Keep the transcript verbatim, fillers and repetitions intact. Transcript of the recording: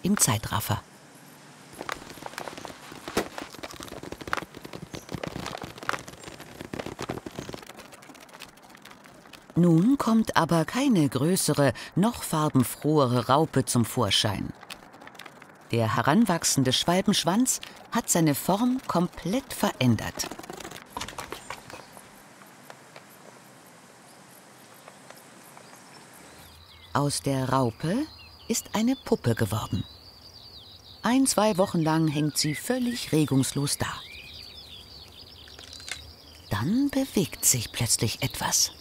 im Zeitraffer. Nun kommt aber keine größere, noch farbenfrohere Raupe zum Vorschein. Der heranwachsende Schwalbenschwanz hat seine Form komplett verändert. Aus der Raupe ist eine Puppe geworden. Ein, zwei Wochen lang hängt sie völlig regungslos da. Dann bewegt sich plötzlich etwas.